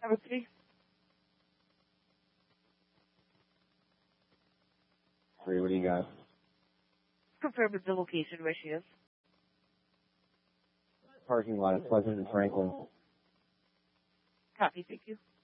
Number 3. 3, what do you got? Confirm the location where she is. Parking lot at Pleasant and Franklin. Copy, thank you.